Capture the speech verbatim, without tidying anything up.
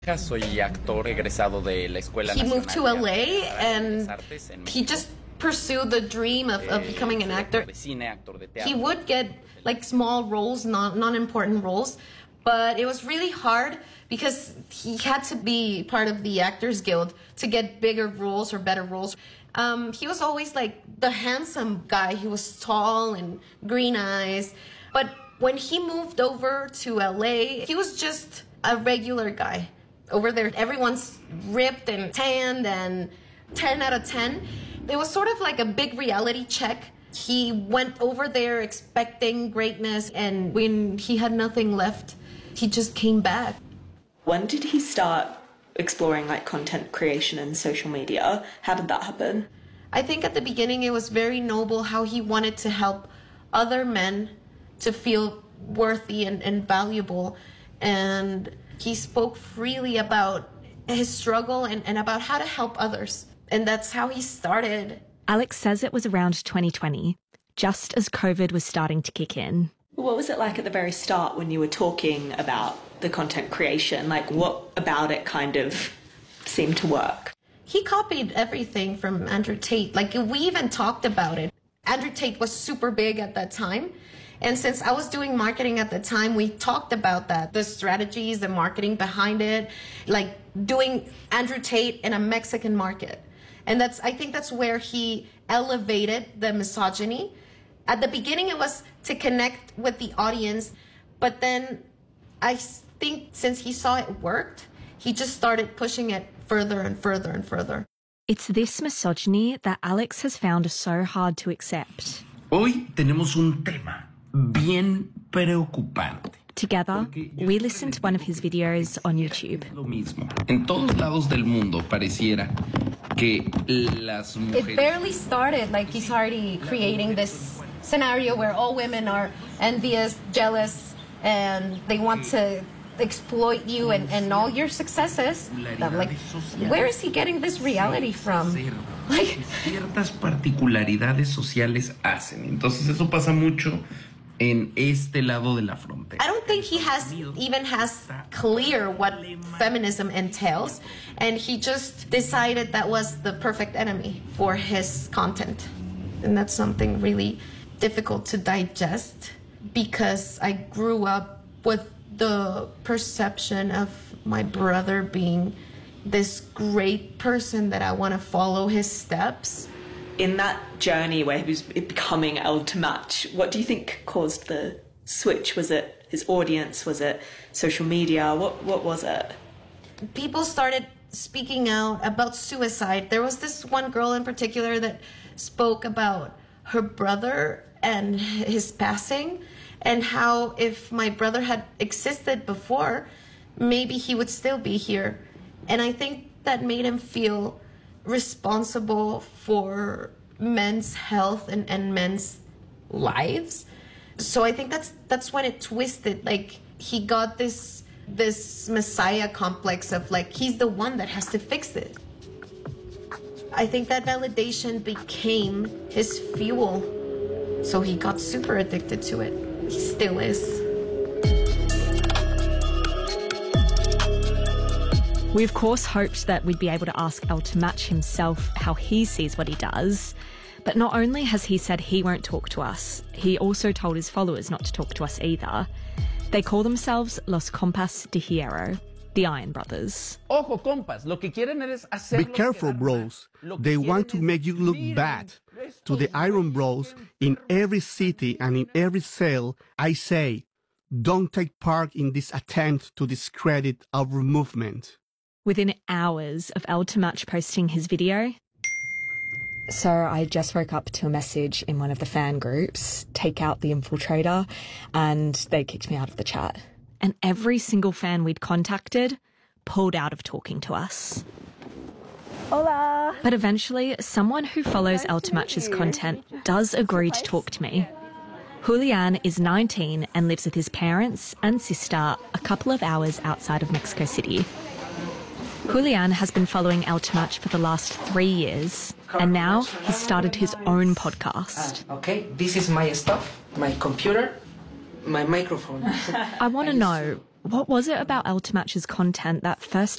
Soy actor egresado de la Escuela He moved to Nacional L A de and Artes en he just pursued the dream of, of becoming an actor. de cine, actor de He teatro. would get like small roles, non non-important roles, but it was really hard because he had to be part of the Actors Guild to get bigger roles or better roles. Um, he was always like the handsome guy. He was tall and green eyes. But when he moved over to L A, he was just a regular guy. Over there, everyone's ripped and tanned and ten out of ten. It was sort of like a big reality check. He went over there expecting greatness, and when he had nothing left, he just came back. When did he start exploring like content creation and social media? How did that happen? I think at the beginning it was very noble how he wanted to help other men to feel worthy and, and valuable. And he spoke freely about his struggle and, and about how to help others. And that's how he started. Alex says it was around twenty twenty, just as COVID was starting to kick in. What was it like at the very start when you were talking about the content creation? Like, what about it kind of seemed to work? He copied everything from Andrew Tate. Like, we even talked about it. Andrew Tate was super big at that time. And since I was doing marketing at the time, we talked about that, the strategies, the marketing behind it, like doing Andrew Tate in a Mexican market. And that's, I think that's where he elevated the misogyny. At the beginning, it was to connect with the audience, but then I think since he saw it worked, he just started pushing it further and further and further. It's this misogyny that Alex has found so hard to accept. Hoy tenemos un tema bien preocupante. Together, we listened to one of his videos on YouTube. Lo mismo. En todos lados del mundo pareciera que las mujeres... It barely started, like he's already creating this scenario where all women are envious, jealous, and they want to exploit you and, and all your successes. I'm like, where is he getting this reality from? Like, ciertas particularidades sociales hacen. Entonces eso pasa mucho en este lado de la frontera. I don't think he has even has clear what feminism entails, and he just decided that was the perfect enemy for his content. And that's something really difficult to digest because I grew up with the perception of my brother being this great person that I want to follow his steps. In that journey where he was becoming El Temach, what do you think caused the switch? Was it his audience? Was it social media? What what was it? People started speaking out about suicide. There was this one girl in particular that spoke about her brother and his passing, and how if my brother had existed before, maybe he would still be here. And I think that made him feel responsible for men's health and, and men's lives. So I think that's that's when it twisted. Like, he got this this messiah complex of like, he's the one that has to fix it. I think that validation became his fuel. So he got super addicted to it. He still is. We, of course, hoped that we'd be able to ask El Temach himself how he sees what he does. But not only has he said he won't talk to us, he also told his followers not to talk to us either. They call themselves Los Compas de Hierro, the Iron Brothers. Ojo, compas, lo que quieren es hacer. Be careful, bros. They want to make you look bad. To the Iron Bros, in every city and in every cell, I say, don't take part in this attempt to discredit our movement. Within hours of El Temach posting his video. So I just woke up to a message in one of the fan groups, take out the infiltrator, and they kicked me out of the chat. And every single fan we'd contacted pulled out of talking to us. Hola! But eventually, someone who follows El Temach's content does agree to talk to me. Julian is nineteen and lives with his parents and sister a couple of hours outside of Mexico City. Julian has been following El Temach for the last three years, and now he's started his own podcast. Uh, okay, this is my stuff, my computer, my microphone. I want to know, what was it about El Temach's content that first